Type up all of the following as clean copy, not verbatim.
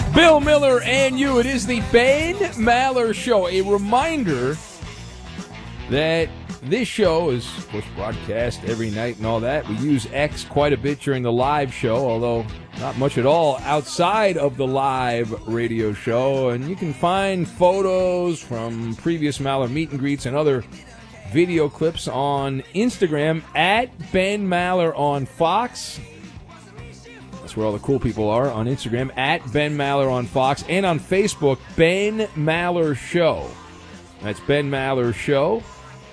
Bill Miller and you. It is the Ben Maller Show. A reminder that this show is, of course, broadcast every night and all that. We use X quite a bit during the live show, although not much at all outside of the live radio show. And you can find photos from previous Maller meet and greets and other video clips on Instagram at Ben Maller on Fox. That's where all the cool people are, on Instagram at Ben Maller on Fox, and on Facebook, Ben Maller Show. That's Ben Maller Show.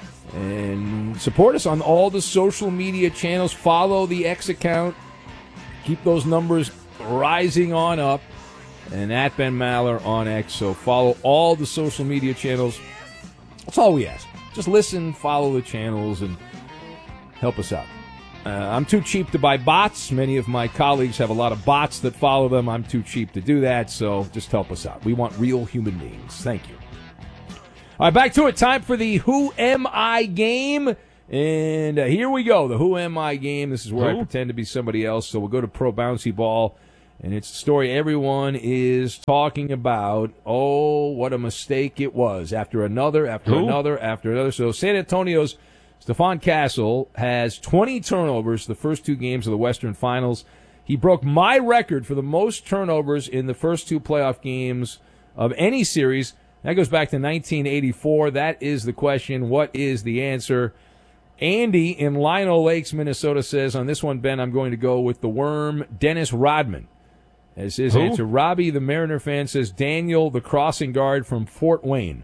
And support us on all the social media channels. Follow the X account. Keep those numbers rising on up. And at Ben Maller on X. So follow all the social media channels. That's all we ask. Just listen, follow the channels, and help us out. I'm too cheap to buy bots. Many of my colleagues have a lot of bots that follow them. I'm too cheap to do that, so just help us out. We want real human beings. Thank you. All right, back to it. Time for the Who Am I game. And here we go, the Who Am I game. This is where I pretend to be somebody else. So we'll go to Pro Bouncy Ball. And it's the story everyone is talking about. Oh, what a mistake it was. After another. So San Antonio's Stephon Castle has 20 turnovers the first two games of the Western Finals. He broke my record for the most turnovers in the first two playoff games of any series. That goes back to 1984. That is the question. What is the answer? Andy in Lino Lakes, Minnesota says, on this one, Ben, I'm going to go with the worm, Dennis Rodman. As his answer. Robbie, the Mariner fan, says Daniel, the crossing guard from Fort Wayne.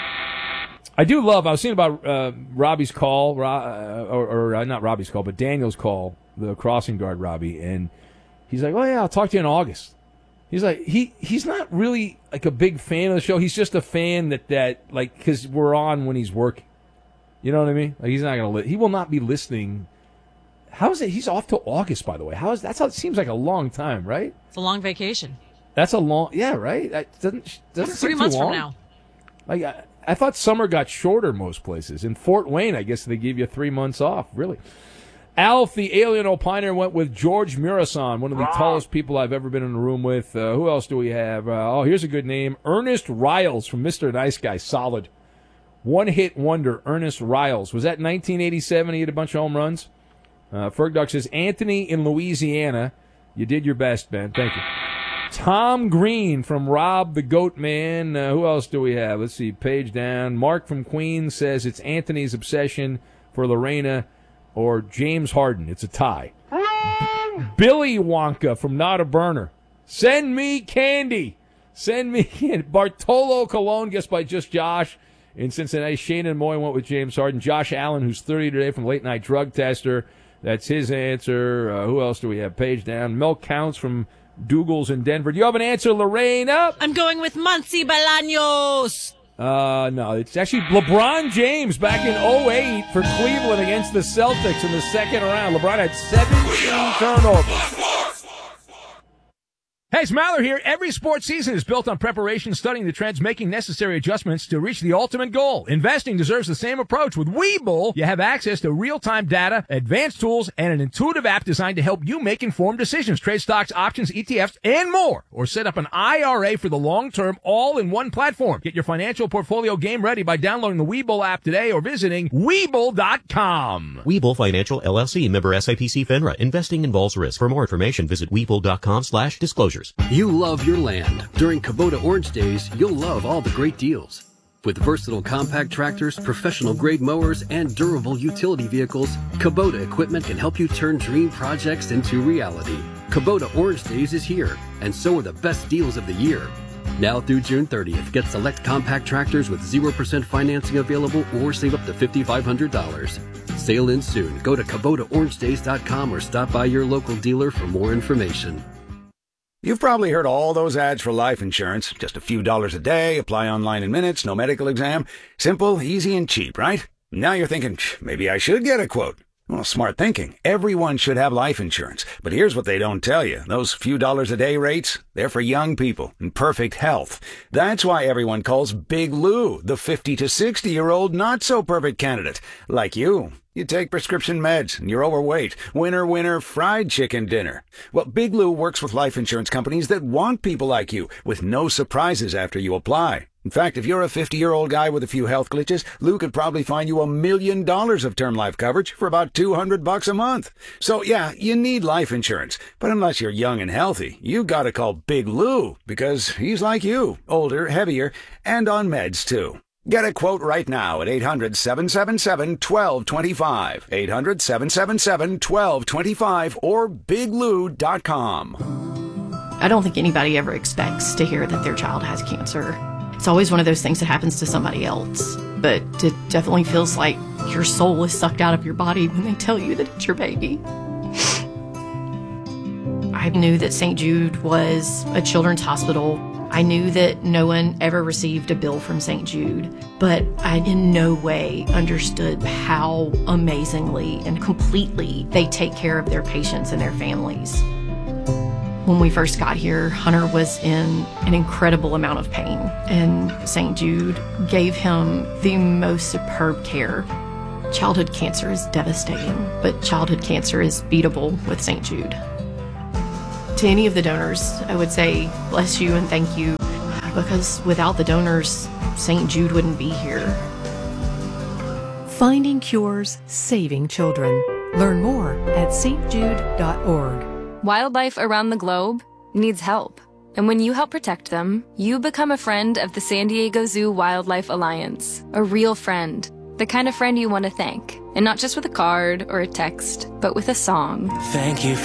I do love, I was thinking about Robbie's call, or not Robbie's call, but Daniel's call, the crossing guard, Robbie, and he's like, oh, yeah, I'll talk to you in August. He's like, he's not really like a big fan of the show. He's just a fan that like, because we're on when he's working. You know what I mean? Like, he's not going to, he will not be listening. How is it? He's off till August, by the way. That's how it seems like a long time, right? It's a long vacation. That's a long, yeah, right? That doesn't seem 3 months too long. from now. Like, I thought summer got shorter most places. In Fort Wayne, I guess they give you 3 months off, really. Alf, the alien opiner, went with George Murasan, one of the tallest people I've ever been in a room with. Who else do we have? Here's a good name. Ernest Riles from Mr. Nice Guy. Solid. One-hit wonder, Ernest Riles. Was that 1987? He had a bunch of home runs? Fergdog says, Anthony in Louisiana. You did your best, Ben. Thank you. Tom Green from Rob the Goat Man. Who else do we have? Let's see. Page down. Mark from Queens says it's Anthony's obsession for Lorena or James Harden. It's a tie. Billy Wonka from Not a Burner. Send me candy. Send me candy. Bartolo Colon, guessed by just Josh. In Cincinnati, Shane and Moy went with James Harden. Josh Allen, who's 30 today from Late Night Drug Tester. That's his answer. Who else do we have? Page down. Mel Counts from Dougal's in Denver. Do you have an answer, Lorena? I'm going with Muncy Bolaños. No, it's actually LeBron James back in 2008 for Cleveland against the Celtics in the second round. LeBron had 17 turnovers. Hey, it's Maller here. Every sports season is built on preparation, studying the trends, making necessary adjustments to reach the ultimate goal. Investing deserves the same approach. With Webull, you have access to real-time data, advanced tools, and an intuitive app designed to help you make informed decisions. Trade stocks, options, ETFs, and more. Or set up an IRA for the long term, all in one platform. Get your financial portfolio game ready by downloading the Webull app today or visiting Webull.com. Webull Financial LLC, member SIPC FINRA. Investing involves risk. For more information, visit Webull.com/disclosures. You love your land. During Kubota Orange Days, you'll love all the great deals. With versatile compact tractors, professional-grade mowers, and durable utility vehicles, Kubota equipment can help you turn dream projects into reality. Kubota Orange Days is here, and so are the best deals of the year. Now through June 30th, get select compact tractors with 0% financing available or save up to $5,500. Sale ends soon. Go to KubotaOrangeDays.com or stop by your local dealer for more information. You've probably heard all those ads for life insurance. Just a few dollars a day, apply online in minutes, no medical exam. Simple, easy, and cheap, right? Now you're thinking, maybe I should get a quote. Well, smart thinking. Everyone should have life insurance. But here's what they don't tell you. Those few dollars a day rates, they're for young people in perfect health. That's why everyone calls Big Lou the 50 to 60-year-old not-so-perfect candidate. Like you. You take prescription meds and you're overweight. Winner, winner, fried chicken dinner. Well, Big Lou works with life insurance companies that want people like you with no surprises after you apply. In fact, if you're a 50-year-old guy with a few health glitches, Lou could probably find you $1 million of term life coverage for about $200 a month. So yeah, you need life insurance. But unless you're young and healthy, you gotta call Big Lou because he's like you, older, heavier, and on meds too. Get a quote right now at 800-777-1225, 800-777-1225, or biglou.com. I don't think anybody ever expects to hear that their child has cancer. It's always one of those things that happens to somebody else. But it definitely feels like your soul is sucked out of your body when they tell you that it's your baby. I knew that St. Jude was a children's hospital. I knew that no one ever received a bill from St. Jude, but I in no way understood how amazingly and completely they take care of their patients and their families. When we first got here, Hunter was in an incredible amount of pain, and St. Jude gave him the most superb care. Childhood cancer is devastating, but childhood cancer is beatable with St. Jude. To any of the donors, I would say bless you and thank you, because without the donors, St. Jude wouldn't be here. Finding cures, saving children. Learn more at stjude.org. Wildlife around the globe needs help. And when you help protect them, you become a friend of the San Diego Zoo Wildlife Alliance. A real friend. The kind of friend you want to thank. And not just with a card or a text, but with a song. Thank you